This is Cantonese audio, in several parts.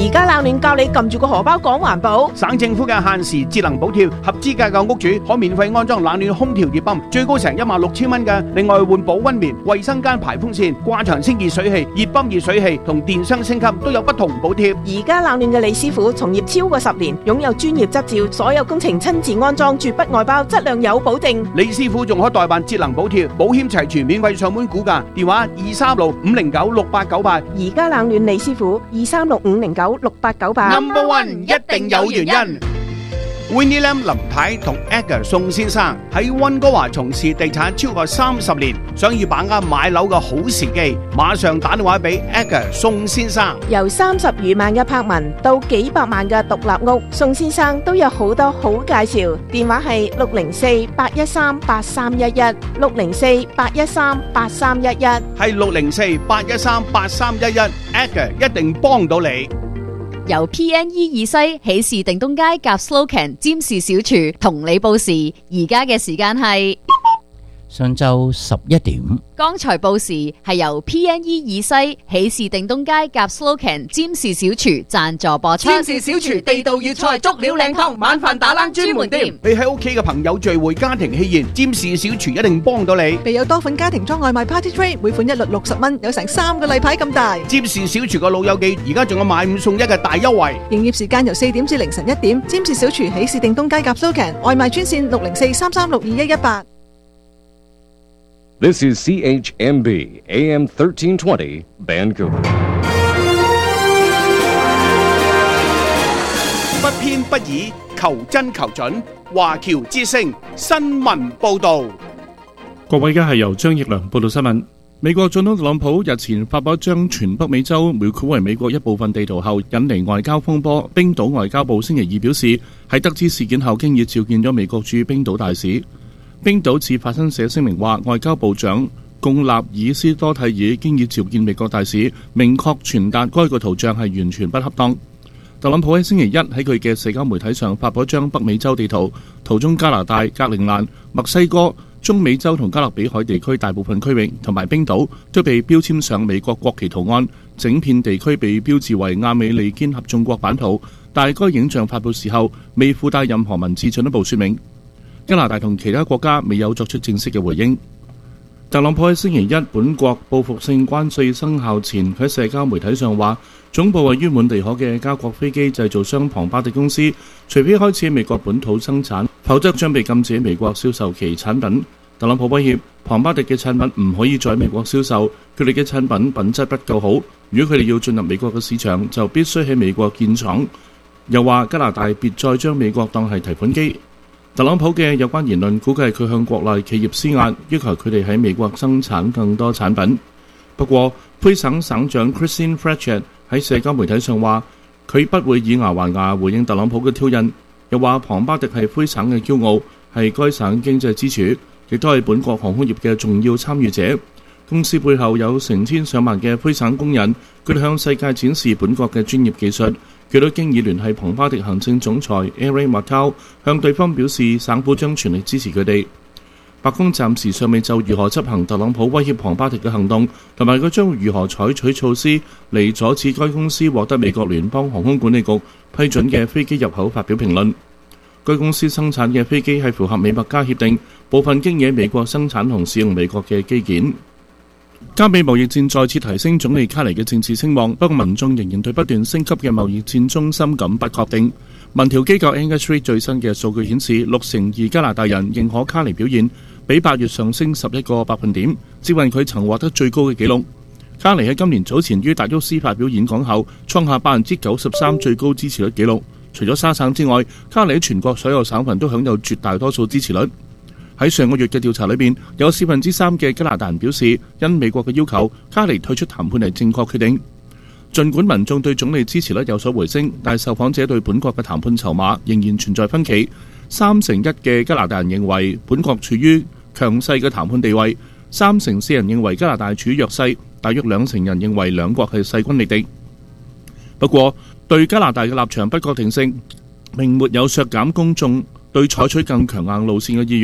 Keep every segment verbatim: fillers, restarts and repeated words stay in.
而家冷暖教你撳住個荷包講環保。 省政府嘅限時節能補貼，合資格嘅屋主可免費安裝冷暖空調熱泵，最高成一萬六千蚊嘅。另外換保溫棉、衛生間排風扇、掛牆式熱水器、熱泵熱水器同電箱升級都有不同補貼。 而家冷暖嘅李師傅從業超過十年，擁有專業執照，所有工程親自安裝，絕不外包，質量有保證。 李師傅仲可代辦節能補貼，保險齊全，免費上門估價，電話二三六五零九六八九八。 而家冷暖李師傅二三六五零九六八九八。 Number One 一定有原因。Winnie Lam 林太同 Edgar 宋先生喺溫哥華從事地產超過三十年，想要把握買樓嘅好時機，馬上打電話俾 Edgar 宋先生。 由三十餘萬嘅柏文到幾百萬嘅獨立屋，宋先生都有好多好介紹。電話係六零四八一三八三一一，六零四八一三八三一一， 係六零四八一三八三一一 ，Edgar 一定幫到你。 由 P N E 二西喜事定東街夾 Slocan 占士小廚同你報時，而家嘅時間係上晝十一點。 剛才報時係由 P N E 二西喜事定東街夾 Slocan 占士小廚贊助播出。 占士小廚地道粵菜足料靚湯，晚飯打冷專門店。 你喺屋企嘅朋友聚會、家庭喜宴，占士小廚一定幫到你。 備有多款家庭裝外賣 Party Tray， 每款一律六十蚊，有成三個例牌咁大。 占士小廚個老友記而家仲有買五送一嘅大優惠。 營業時間由四點至凌晨一點。占士小廚喜事定東街夾 Slocan 外賣專線六零四三三六二一一八。 This is C H M B A M thirteen twenty Vancouver。 不偏不倚，求真求準。華僑之聲新聞報導。 各位，而家係由張奕良報道新聞。美國總統特朗普日前發佈一張全北美洲描繪為美國一部分地圖後，引嚟外交風波。冰島外交部星期二表示，喺得知事件後，經已召見咗美國駐冰島大使。冰島自發新社聲明話，外交部長貢納爾斯多蒂爾經已召見美國大使，明確傳達該個圖像係完全不恰當。特朗普喺星期一喺佢嘅社交媒體上發佈一張北美洲地圖，圖中加拿大、格陵蘭、墨西哥、中美洲同加勒比海地區大部分區域同埋冰島都被標籤上美國國旗圖案，整片地區被標誌為亞美利堅合眾國版圖，但該影像發佈時候未附帶任何文字進一步說明。加拿大同其他國家未有作出正式嘅回應。特朗普喺星期一本國報復性關稅生效前，喺社交媒體上話，總部位於滿地可嘅加國飛機製造商龐巴迪公司，除非開始喺美國本土生產，否則將被禁止喺美國銷售其產品。特朗普威脅龐巴迪嘅產品唔可以在美國銷售，佢哋嘅產品品質不夠好，如果佢哋要進入美國嘅市場，就必須喺美國建廠。又話加拿大別再將美國當係提款機。特朗普嘅有關言論估計係佢向國內企業施壓，要求佢哋喺美國生產更多產品。不過，魁省省長 Christine Fletcher 喺社交媒體上話，佢不會以牙還牙回應特朗普嘅挑釁，又話龐巴迪係魁省嘅驕傲，係該省經濟支柱，亦都係本國航空業嘅重要參與者。公司背後有成千上萬嘅魁省工人，佢哋向世界展示本國嘅專業技術。佢都經已聯繫龐巴迪行政總裁 Eric Martel， 向對方表示省府將全力支持佢哋。白宮暫時尚未就如何執行特朗普威脅龐巴迪嘅行動，同埋佢將如何採取措施嚟阻止該公司獲得美國聯邦航空管理局批准嘅飛機入口發表評論。該公司生產嘅飛機係符合美墨加協定，部分經已美國生產同使用美國嘅機件。加美貿易戰再次提升總理卡尼嘅政治聲望，不過民眾仍然對不斷升級嘅貿易戰中心感不確定。民調機構 Angus Reid 最新嘅數據顯示，六成二加拿大人認可卡尼表現，比八月上升十一個百分點，接近佢曾獲得最高嘅紀錄。卡尼喺今年早前於達沃斯發表演講後，創下百分之九十三最高支持率紀錄。除咗沙省之外，卡尼喺全國所有省份都享有絕大多數支持率。喺上個月嘅調查裏邊，有四分之三嘅加拿大人表示，因美國嘅要求，卡尼退出談判係正確決定。儘管民眾對總理支持率有所回升，但係受訪者對本國嘅談判籌碼仍然存在分歧。三成一嘅加拿大人認為本國處於強勢嘅談判地位，三成四人認為加拿大處於弱勢，大約兩成人認為兩國係勢均力敵。不過，對加拿大嘅立場不確定性，並沒有削減公眾對採取更強硬路線嘅意願。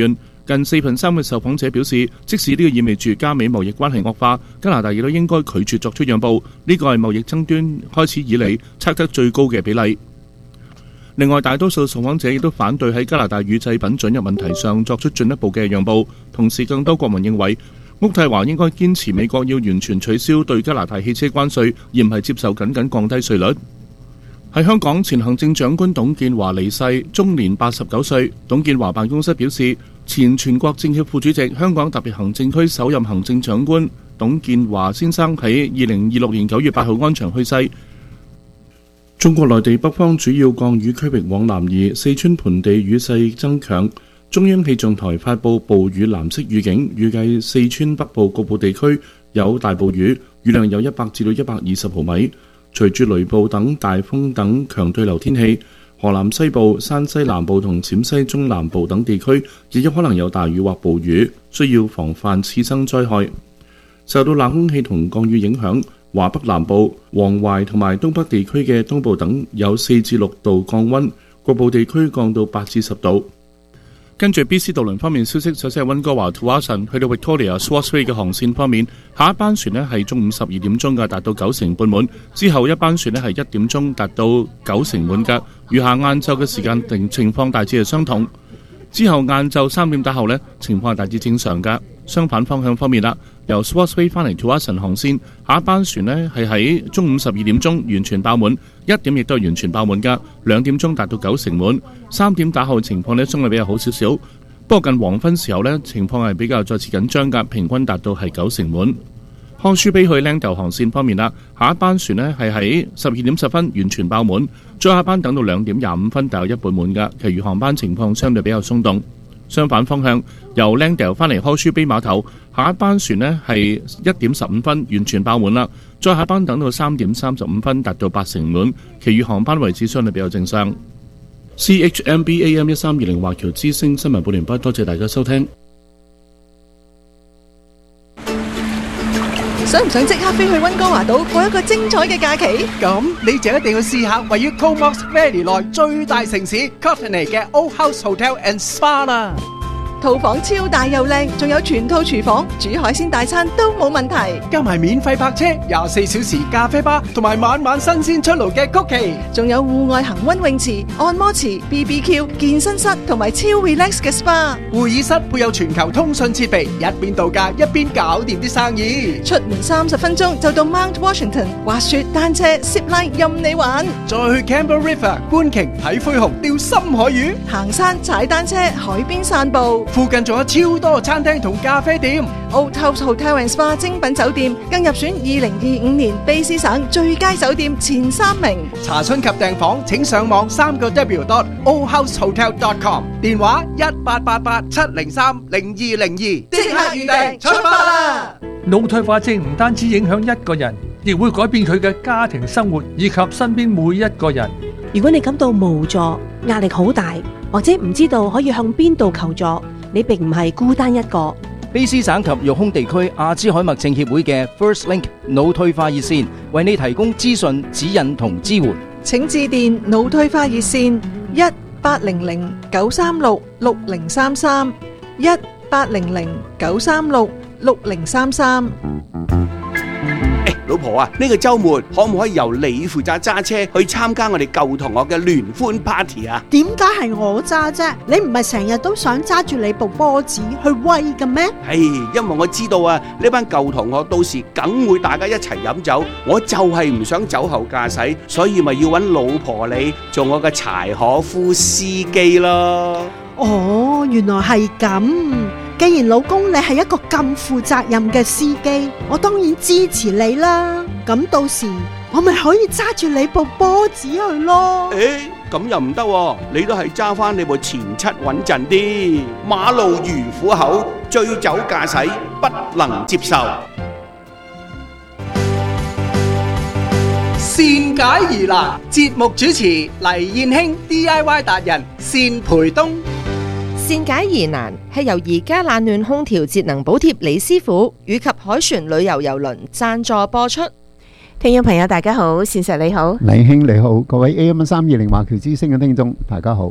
近四分三嘅受訪者表示，即使呢個意味住加美貿易關係惡化，加拿大亦都應該拒絕作出讓步。呢個係貿易爭端開始以嚟測得最高嘅比例。另外，大多數受訪者亦都反對喺加拿大乳製品准入問題上作出進一步嘅讓步。同時，更多國民認為渥太華應該堅持美國要完全取消對加拿大汽車關稅，而唔係接受僅僅降低稅率。喺香港，前行政長官董建華離世，終年八十九歲。董建華辦公室表示，前全國政協副主席、香港特別行政區首任行政長官董建華先生喺二零二六年九月八號安詳去世。中國內地北方主要降雨區域往南移，四川盆地雨勢增強。中央氣象台發布暴雨藍色預警，預計四川北部局部地區有大暴雨，雨量有一百至到一百二十毫米。隨住雷暴等大風等強對流天氣，河南西部、山西南部同陝西中南部等地區亦有可能有大雨或暴雨，需要防範次生災害。受到冷空氣同降雨影響，華北南部、黃淮同埋東北地區嘅東部等有四至六度降溫，局部地區降到八至十度。跟住 B C 渡輪方面消息，首先係溫哥華 to 阿神去到 Victoria Swartz Bay 嘅航線方面，下一班船呢係中午十二點鐘嘅，達到九成半滿。之後一班船呢係一點鐘達到九成滿嘅，餘下晏晝嘅時間定情況大致係相同。之後晏晝三點打後呢，情況係大致正常嘅。相反方向方面啦，由 Swartz Bay 翻嚟 to 阿神航線，下一班船呢係喺中午十二點鐘完全爆滿，一點亦都係完全爆滿噶，兩點鐘達到九成滿，三點打後情況呢相對比較好少少。不過近黃昏時候呢，情況係比較再次緊張噶，平均達到係九成滿。康舒卑去 Langdale 航線方面啦，下一班船呢係喺十二點十分完全爆滿，再下一班等到兩點廿五分大約一半滿噶，其餘航班情況相對比較鬆動。相反方向，由 Langdale 翻嚟康舒卑碼頭，下一班船呢係一點十五分完全爆滿啦，再下一班等到三點三十五分達到八成滿，其餘航班位置相對比較正常。C H M B A M 一三二零華僑之聲新聞報完畢，多謝大家收聽。 想唔想即刻飛去溫哥華島過一個精彩嘅假期？ 咁你就一定要試下位於 Comox Valley 內最大城市 Courtenay 嘅 Old House Hotel and Spa 啦。 套房超大又靚，仲有全套廚房，煮海鮮大餐都冇問題。 加埋免費泊車、廿四小時咖啡吧，同埋晚晚新鮮出爐嘅曲奇， 仲有戶外恒溫泳池、按摩池、B B Q、健身室同埋超 relax 嘅 SPA。 會議室配有全球通訊設備，一邊度假一邊搞掂啲生意。 出門三十分鐘就到 Mount Washington，滑雪、單車、zip line 任你玩。 再去 Campbell River 觀鯨、睇灰熊、釣深海魚， 行山、踩單車、海邊散步。 附近仲有超多餐廳同咖啡店。 Old House Hotel and Spa 精品酒店更入選二零二五年卑詩省最佳酒店前三名。 查詢及訂房請上網三個 W dot old house hotel dot com， 電話一八八八七零三零二零二，即刻預訂出發啦！ 腦退化症唔單止影響一個人，亦會改變佢嘅家庭生活以及身邊每一個人。 如果你感到無助、壓力好大，或者唔知道可以向邊度求助，你並唔係孤單一個。 卑詩省及育空地區阿茲海默症協會嘅 First Link 腦退化熱線為你提供資訊、指引同支援。 請致電腦退化熱線一八零零九三六六零三三一八零零九三六六零三三。 老婆啊，呢個週末可唔可以由你負責揸車去參加我哋舊同學嘅聯歡 party 啊？ 點解係我揸啫？你唔係成日都想揸住你部波子去威嘅咩？ 係，因為我知道啊，呢班舊同學到時梗會大家一齊飲酒，我就係唔想酒後駕駛，所以咪要揾老婆你做我嘅柴可夫司機咯。 哦，原來係咁。既然老公你係一個咁負責任嘅司機，我當然支持你啦。咁到時我咪可以揸住你部波子去咯。 誒，咁又唔得喎，你都係揸翻你部前七穩陣啲。馬路如虎口，醉酒駕駛不能接受。 善解疑難，節目主持黎燕卿 D I Y 達人單培東。 善解疑難係由而家冷暖空調節能補貼李師傅以及海船旅遊郵輪贊助播出。 聽眾朋友大家好，善石你好， 黎兄你好，各位 A M 三二零華僑之聲嘅聽眾大家好。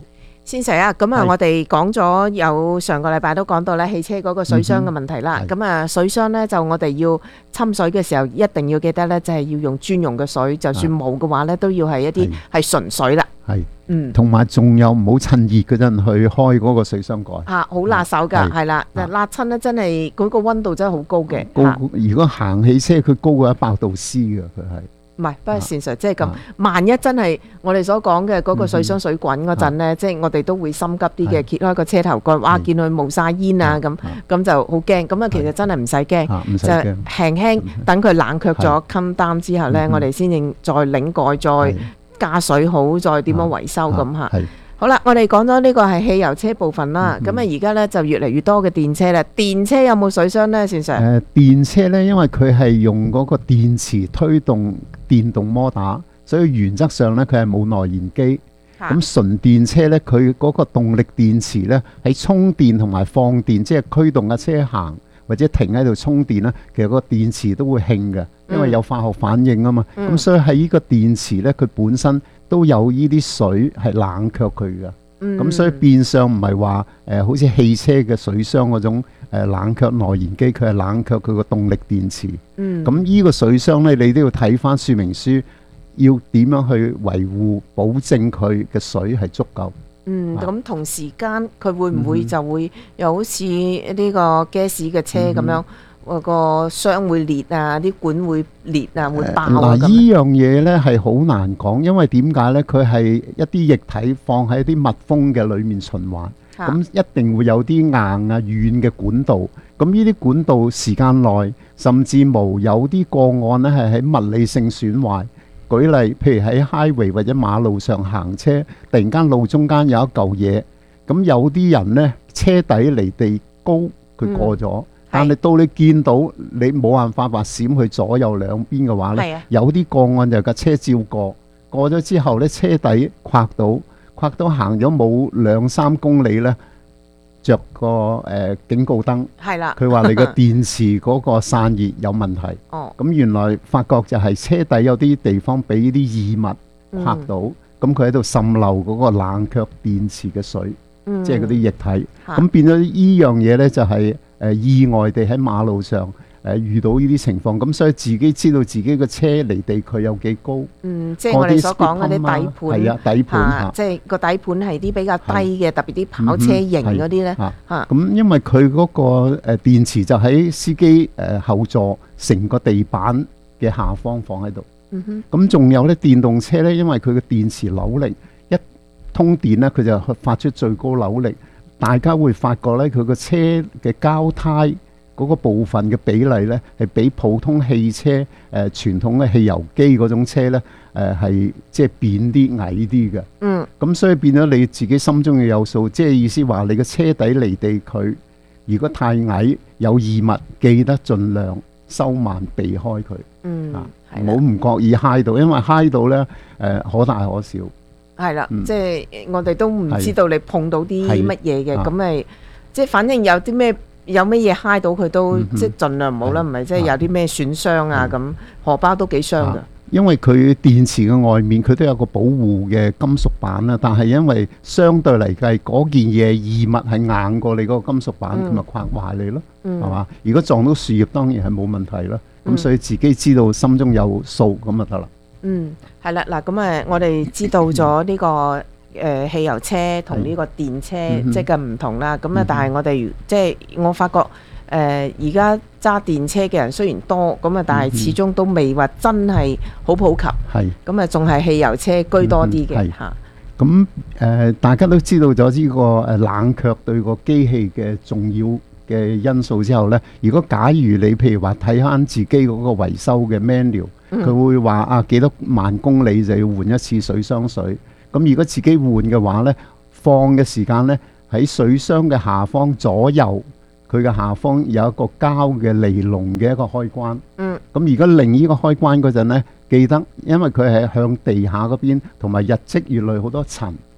先生啊，咁啊， 係我哋講咗有上個禮拜都講到咧汽車嗰個水箱嘅問題啦。咁啊，水箱咧就我哋要侵水嘅時候，一定要記得咧，就係要用專用嘅水，就算冇嘅話咧，都要係一啲係純水啦。 係， 嗯， 同埋仲有唔好趁熱嗰陣去開嗰個水箱蓋。 嚇，好辣手㗎，係啦，辣親咧真係嗰個溫度真係好高嘅。 高嚇， 如果行汽車，佢高過一百度 C 嘅，佢係。 唔係，不過事實即係咁。萬一真係我哋所講嘅嗰個水箱水滾嗰陣咧，即係我哋都會心急啲嘅，揭開個車頭蓋，哇！見佢冒晒煙啊咁，咁就好驚。咁啊，其實真係唔使驚， 唔使就驚輕輕等佢冷卻咗、襟擔之後咧，我哋先至再擰蓋、再加水好、再點樣維修咁嚇。好啦，我哋講咗呢個係汽油車部分啦，咁啊而家咧就越嚟越多嘅電車啦。電車有冇水箱咧？先生？ 誒電車咧，因為佢係用嗰個電池推動電動摩打，所以原則上咧佢係冇內燃機。咁純電車咧，佢嗰個動力電池咧喺充電同埋放電，即係驅動嘅車行或者停喺度充電咧，其實個電池都會興嘅，因為有化學反應啊嘛。咁、嗯、所以喺呢個電池咧，佢本身都有呢啲水係冷卻佢嘅。咁、嗯、所以變相唔係話誒好似汽車嘅水箱嗰種誒、呃、冷卻內燃機，佢係冷卻佢個動力電池。咁呢、嗯、個水箱咧，你都要睇翻說明書，要點樣去維護，保證佢嘅水係足夠。 嗯，咁同時間佢會唔會就會又好似呢個 gas 嘅車咁樣，個、嗯、箱會裂啊，啲管會裂啊，會爆啊咁。 嗱，呢樣嘢咧係好難講，因為點解咧？佢係一啲液體放喺啲密封嘅裡面循環，咁、啊、一定會有啲硬啊軟嘅管道。咁呢啲管道時間內，甚至無有啲個案咧係喺物理性損壞。舉例，譬如喺 highway 或者馬路上行車，突然間路中間有一嚿嘢，咁有啲人呢，車底離地高，佢過咗，嗯、但係到你見到你冇辦法話閃去左右兩邊嘅話呢，啊、有啲個案就架車照過，過咗之後呢，車底刮到，刮到行咗冇兩三公里呢，着個誒、呃、警告燈， 係啦， 佢話你個電池嗰個散熱有問題。哦，咁原來發覺就係車底有啲地方俾啲異物刮到，咁佢喺度滲漏嗰個冷卻電池嘅水，嗯、即係嗰啲液體。咁、嗯、變咗呢樣嘢呢，就係、是、誒、呃、意外地喺馬路上。誒遇到呢啲情況，咁所以自己知道自己個車離地距有幾高。嗯， 即係我哋所講嗰啲底盤， 係啊，底盤嚇， 即係個底盤係啲比較低嘅，特別啲跑車型嗰啲咧嚇。 咁因為佢嗰個誒電池就喺司機誒後座成個地板嘅下方放喺度。嗯哼。咁仲有咧電動車咧，因為佢嘅電池扭力一通電咧，佢就發出最高扭力。大家會發覺咧，佢個車嘅膠胎嗰個部分嘅比例呢，係比普通汽車誒、呃、傳統嘅汽油機嗰種車呢，誒係即係扁啲矮啲嘅。嗯，咁所以變咗你自己心中嘅有數，即係意思話你個車底離地距如果太矮有異物，記得盡量收慢避開佢。嗯，唔好唔覺意揩到，因為揩到呢，誒、呃、可大可小。係啦，嗯、即係我哋都唔知道你碰到啲乜嘢嘅，咁咪即係反正有啲咩。有乜嘢揩到佢都、嗯、即係盡量唔好啦，唔係即係有啲咩損傷啊咁，荷包都幾傷㗎。因為佢電池嘅外面佢都有個保護嘅金屬板啦，但係因為相對嚟計嗰件嘢異物係硬過你嗰個金屬板，咁咪刮壞你咯，係嘛、嗯？如果撞到樹葉當然係冇問題啦，咁、嗯、所以自己知道心中有數咁就得啦。嗯，係啦，嗱咁誒，我哋知道咗呢、呢個。誒、呃、汽油車同呢個電車、嗯、即係嘅唔同啦，咁啊、嗯，但係我哋即係我發覺誒而家揸電車嘅人雖然多，咁啊，但係始終都未話真係好普及，係咁啊，仲係汽油車居多啲嘅嚇。咁誒、呃，大家都知道咗呢個誒冷卻對個機器嘅重要嘅因素之後呢，如果假如你譬如話睇翻自己嗰個維修嘅 manual，佢、嗯、會話啊幾多萬公里就要換一次水箱水。咁如果自己換嘅話呢，放嘅時間呢，喺水箱嘅下方左右，佢嘅下方有一個膠嘅尼龍嘅一個開關。嗯。咁如果擰呢個開關嗰陣呢，記得因為佢係向地下嗰邊，同埋日積月累好多塵，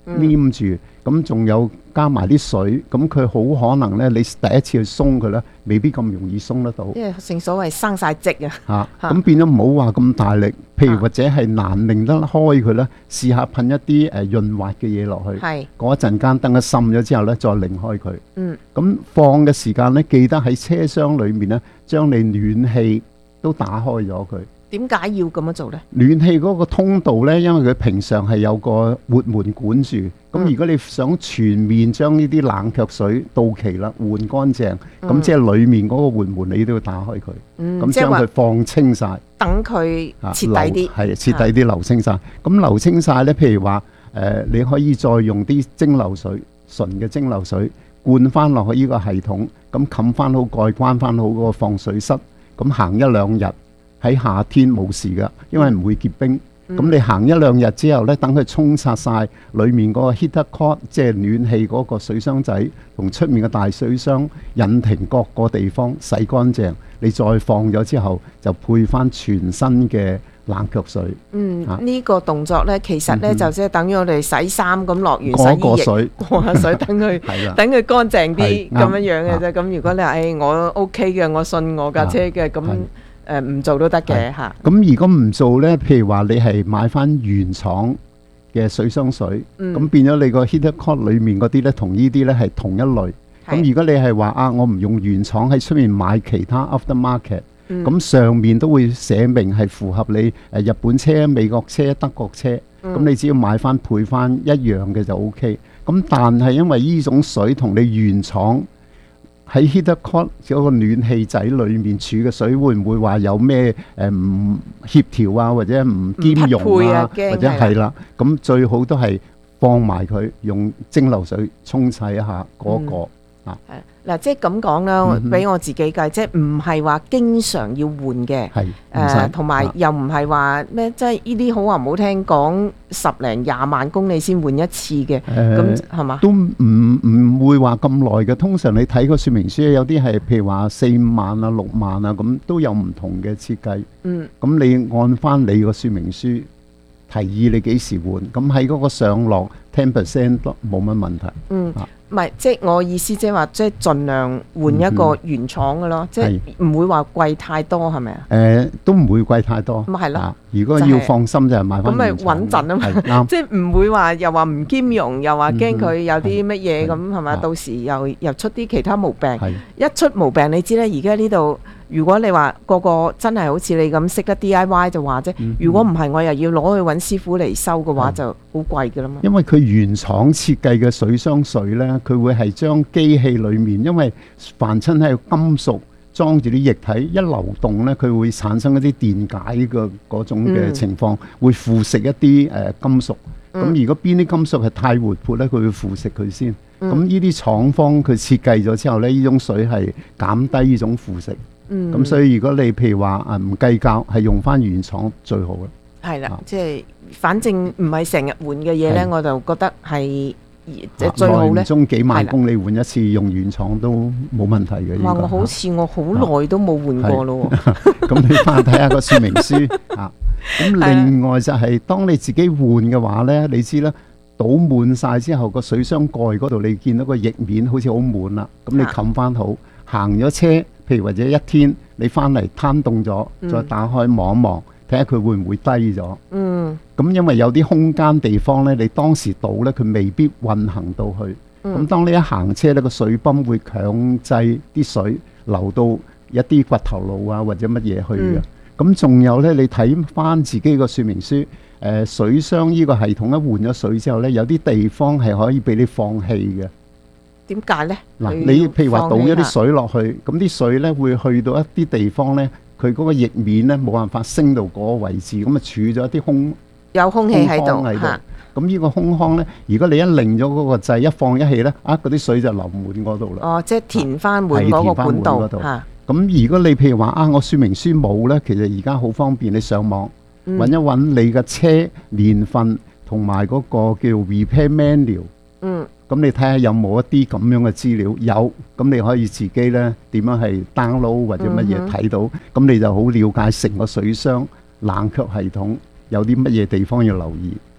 黏住，咁仲有加埋啲水，咁佢好可能咧，你第一次去鬆佢咧，未必咁容易鬆得到。 因為正所謂生晒積啊。 嚇，咁變咗唔好話咁大力，譬如或者係難擰得開佢咧，試下噴一啲誒潤滑嘅嘢落去。 係。 嗰一陣間等佢滲咗之後咧，再擰開佢。 嗯。 咁放嘅時間咧，記得喺車廂裡面咧，將你暖氣都打開咗佢。 點解要咁樣做呢？ 暖氣嗰個通道呢，因為佢平常係有個活門管住，咁、嗯、如果你想全面將呢啲冷卻水到期啦換乾淨，咁、嗯、即係裡面嗰個活門你都要打開佢，咁、嗯、將佢放清晒， 等佢徹底啲， 係徹底啲流清晒。咁流清晒呢，譬如話誒、呃，你可以再用啲蒸餾水，純嘅蒸餾水灌翻落去呢個系統，咁冚翻好蓋，關翻好嗰個放水室，咁行一兩日。喺夏天冇事噶，因為唔會結冰。咁、嗯、你行一兩日之後呢，等佢沖刷晒裡面嗰個 heater cord，即係暖氣嗰個水箱仔，同出面嘅大水箱引擎各個地方洗乾淨，你再放咗之後，就配翻全新嘅冷卻水。嗯，呢、啊呢個動作呢，其實呢，嗯、就即係等於我哋洗衫咁落完洗衣液， 水過下水，等佢等佢乾淨啲咁樣樣嘅啫。咁、啊、如果你話誒、哎、我 OK 嘅，我信我架車嘅咁。誒唔、呃、做都得嘅嚇。咁如果唔做呢，譬如話你係買翻原廠嘅水箱水，咁、嗯、變咗你個 heater cord 裡面嗰啲呢，同呢啲呢係同一類。咁如果你係話啊，我唔用原廠喺出面買其他 aftermarket，咁、嗯、上面都會寫明係符合你誒日本車、美國車、德國車，咁、嗯、你只要買翻配翻一樣嘅就 O K。咁但係因為呢種水同你原廠喺 heater cord 嗰個暖氣仔裏面儲嘅水會唔會話有咩誒唔協調啊，或者唔兼容啊，或者係啦，咁最好都係放埋佢，用蒸餾水沖洗一下嗰、那個、嗯、啊。 嗱，即係咁講啦，俾我自己計，即係唔係話經常要換嘅，誒，同埋又唔係話咩，即係呢啲好話唔好聽講十零廿萬公里先換一次嘅，咁係嘛？都唔唔會話咁耐嘅。通常你睇個說明書，有啲係譬如話四五萬啊、六萬啊，咁都有唔同嘅設計。嗯，咁你按翻你個說明書提議你幾時換，咁喺嗰個上落 ten percent 都冇乜問題。嗯。 唔係，即係我意思，即係話，即係盡量換一個原廠嘅咯，嗯、即係唔會話貴太多，係咪啊？ 誒、呃，都唔會貴太多。 咁係咯。 如果要放心就係買翻咁咪穩陣啊嘛。即係唔會話又話唔兼容，又話驚佢有啲乜嘢咁係咪？到時又又出啲其他毛病。一出毛病，你知咧，而家呢度。如果你話個個真係好似你咁識得 D I Y 就話啫，嗯、如果唔係我又要攞去揾師傅嚟收嘅話，就好貴㗎啦嘛。 因為佢原廠設計嘅水箱水呢，佢會係將機器裡面，因為凡親係金屬裝住啲液體，一流動呢，佢會產生一啲電解嘅嗰種嘅情況，嗯、會腐蝕一啲誒、呃、金屬。咁、嗯、如果邊啲金屬係太活潑呢，佢會腐蝕佢先。咁呢啲廠方佢設計咗之後呢，呢種水係減低呢種腐蝕。嗯，咁所以如果你譬如話啊唔計較，係用翻原廠最好啦。 係啦，啊、即係反正唔係成日換嘅嘢咧，我就覺得係即係最好咧。 年中幾萬公里換一次，用原廠都冇問題嘅。 哇！我好似我好耐都冇換過咯。 咁你翻睇下個說明書啊。咁另外就係當你自己換嘅話咧，你知啦，倒滿晒之後個水箱蓋嗰度，你見到個液面好似好滿啦。咁你冚翻好，行咗車。譬如或者一天你翻嚟攤凍咗，再打開望一望，睇下佢會唔會低咗。嗯。咁因為有啲空間地方咧，你當時倒咧，佢未必運行到去。咁、嗯、當你一行車咧，個水泵會強制啲水流到一啲掘頭路啊，或者乜嘢去嘅。咁仲、嗯、有咧，你睇翻自己個說明書，誒、呃、水箱呢個系統一換咗水之後咧，有啲地方係可以俾你放氣嘅。 點解呢？ 嗱，你譬如話倒一啲水落去，咁啲水呢會去到一啲地方呢，佢嗰個液面呢冇辦法升到嗰個位置，咁啊儲咗一啲空有空氣喺度嚇。咁呢個空腔呢，如果你一擰咗嗰個掣，一放一氣呢，啊嗰啲水就流滿嗰度啦。 哦，即係填翻滿嗰個管道嚇。 咁如果你譬如話啊，我說明書冇呢，其實而家好方便，你上網揾一揾你嘅車年份同埋嗰個叫 repair manual。嗯。咁你睇下有冇一啲咁樣嘅資料？有，咁你可以自己呢點樣係 download 或者乜嘢睇到，咁、嗯、哼你就好了解成個水箱冷卻系統有啲乜嘢地方要留意。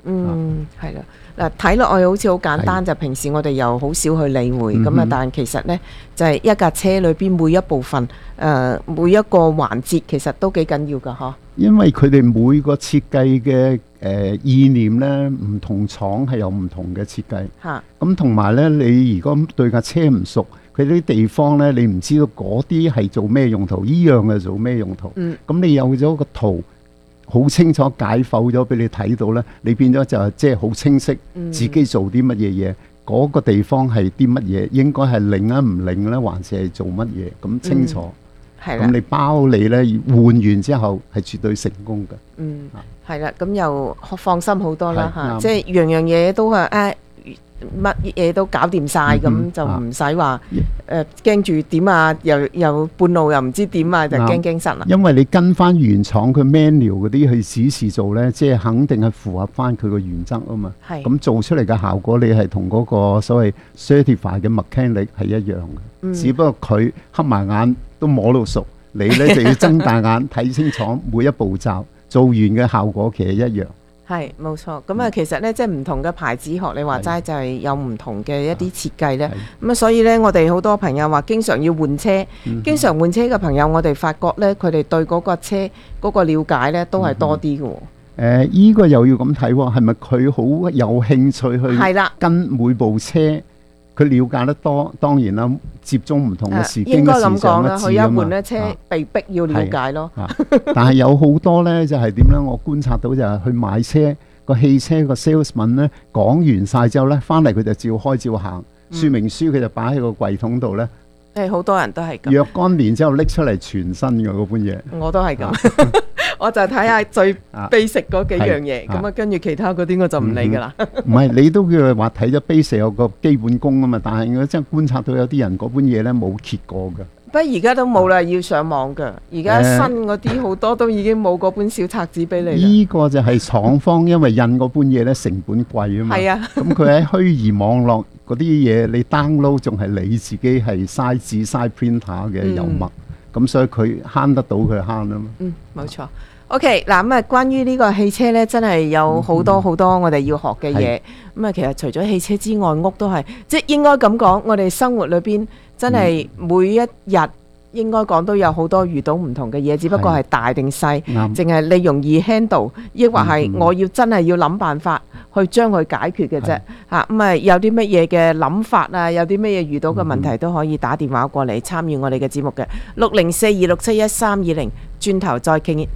嗯，係啦。嗱，睇落去好似好簡單，就平時我哋又好少去理會咁啊、嗯。但其實呢，就係、是、一架車裏邊每一部分，誒、呃、每一個環節，其實都幾緊要㗎，嗬。因為佢哋每個設計嘅誒意念呢，唔同廠係有唔同嘅設計。嚇。咁同埋呢，你如果對架車唔熟，佢啲地方呢，你唔知道嗰啲係做咩用途，依樣係做咩用途。嗯。咁你有咗個圖，好清楚解剖咗俾你睇到咧，你變咗就係即係好清晰自己做啲乜嘢嘢，嗰、嗯、個地方係啲乜嘢，應該係擰啊唔擰咧，還是係做乜嘢咁清楚。係、嗯、啦，咁你包你咧換完之後係絕對成功嘅。嗯，係啦，咁又放心好多啦嚇，即係樣樣嘢都係誒乜嘢都搞掂晒，咁、嗯、就唔使話誒驚住點啊，又又半路又唔知點啊，就驚驚失啦。因為你跟翻原廠佢 manual 嗰啲去指示做咧，即係肯定係符合翻佢個原則啊嘛。係咁做出嚟嘅效果，你係同嗰個所謂 certified 嘅 mechanic 係一樣嘅、嗯。只不過佢黑埋眼都摸到熟，你咧就要睜大眼睇清楚每一步驟，做完嘅效果其實一樣。係冇錯，咁啊其實咧即係唔同嘅牌子，學你話齋就係有唔同嘅一啲設計咧。咁啊所以咧我哋好多朋友話經常要換車，嗯、經常換車嘅朋友，我哋發覺咧佢哋對嗰個車嗰個了解咧都係多啲嘅。誒、嗯，依、呃呢個又要咁睇喎，係咪佢好有興趣去跟每部車？佢了解得多，當然啦，接觸唔同嘅時經嘅時尚一致啊嘛。佢一換咧車被逼要了解咯。但係有好多咧就係點咧？我觀察到就係去買車個汽車個 salesman 咧講完晒之後咧，翻嚟佢就照開照行，嗯、說明書佢就擺喺個櫃桶度咧。誒，好多人都係咁。若干年之後拎出嚟全新嘅嗰本嘢。我都係咁。啊我就睇下最 basic 嗰幾樣嘢，咁啊跟住其他嗰啲我就唔理噶啦。唔係你都叫佢話睇咗 basic 有個基本功啊嘛，但係我真係觀察到有啲人嗰本嘢咧冇揭過㗎。不過而家都冇啦，要上網㗎。而家新嗰啲好多都已經冇嗰本小冊子俾你。呢個就係廠方因為印嗰本嘢咧成本貴啊嘛。係啊。咁佢喺虛擬網絡嗰啲嘢，你 download 仲係你自己係嘥紙嘥 printer 嘅油墨。咁所以佢慳得到佢慳啊嘛。嗯，冇錯。OK， 嗱咁啊，關於呢個汽車呢，真係有好多好多我哋要學嘅嘢。咁啊，其實除咗汽車之外，屋都係，即係應該咁講，我哋生活裏邊真係每一日應該講都有好多遇到唔同嘅嘢，只不過係大定細，淨係你容易 handle，抑或係我要真係要諗辦法去將佢解決嘅啫。嚇咁啊，有啲乜嘢嘅諗法啊，有啲乜嘢遇到嘅問題都可以打電話過嚟參與我哋嘅節目嘅六零四二六七一三二零，轉頭再傾。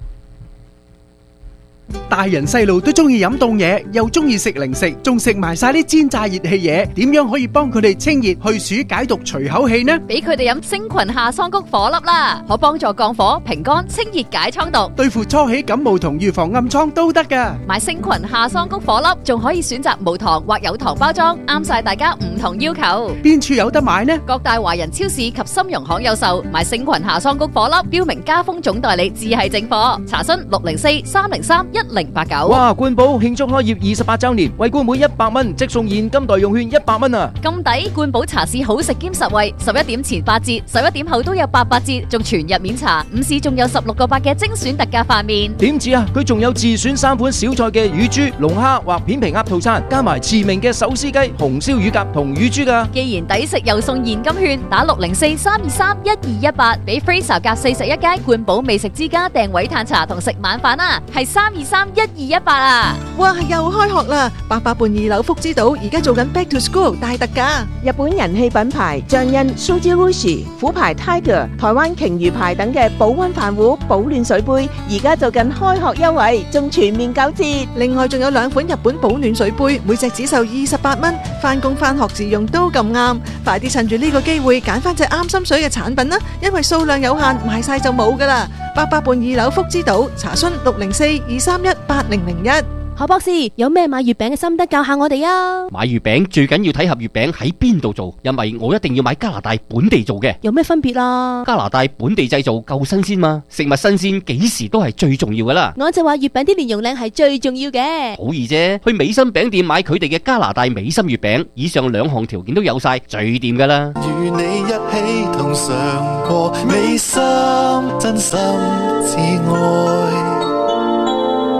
大人細路都中意飲凍嘢，又中意食零食，仲食埋晒啲煎炸熱氣嘢，點樣可以幫佢哋清熱去暑解毒除口氣呢？ 俾佢哋飲星群夏桑菊火粒啦，可幫助降火平肝清熱解瘡毒， 對付初起感冒同預防暗瘡都得噶。 買星群夏桑菊火粒仲可以選擇無糖或有糖包裝，啱晒大家唔同要求。 邊處有得買呢？ 各大華人超市及深融行有售。買星群夏桑菊火粒，標明加豐總代理，只係正貨。查詢六零四三零三一零八九。 哇！冠寶慶祝開業二十八週年，為冠每一百蚊即送現金代用券一百蚊啊！ 咁抵！冠寶茶市好食兼實惠，十一點前八折，十一點後都有八八折，仲全日免查。午市仲有十六個八嘅精選特價飯麵。 點止啊！佢仲有自選三款小菜嘅乳豬、龍蝦或片皮鴨套餐，加埋馳名嘅手撕雞、紅燒乳鴿同乳豬噶。 既然抵食又送現金券，打六零四三二三一二一八，俾 Fraser 夾四十一街冠寶美食之家訂位嘆茶同食晚飯啊！係三二三一二一八啊！ 哇，又開學啦！八佰伴二樓福之島而家做緊 Back to School 大特價， 日本人氣品牌醬恩、Shoji Rushi、虎牌 Tiger、台灣鯨魚牌等嘅保溫飯壺、保暖水杯，而家做緊開學優惠，仲全面九折。 另外仲有兩款日本保暖水杯，每隻只售二十八蚊，翻工翻學自用都咁啱。快啲趁住呢個機會揀翻隻啱心水嘅產品啦，因為數量有限，賣晒就冇噶啦。八佰伴二樓福之島，查詢六零四二三一八零零一。 何博士，有咩買月餅嘅心得教下我哋啊？ 買月餅最緊要睇盒月餅喺邊度做，因為我一定要買加拿大本地做嘅。 有咩分別啊？ 加拿大本地製造夠新鮮嘛，食物新鮮幾時都係最重要噶啦。 我就話月餅啲蓮蓉靚係最重要嘅。 好易啫，去美心餅店買佢哋嘅加拿大美心月餅，以上兩項條件都有晒，最掂噶啦。與你一起同嘗過美心真心至愛。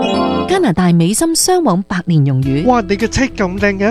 加拿大美心雙網百年榮譽。 哇，你嘅車咁靚嘅！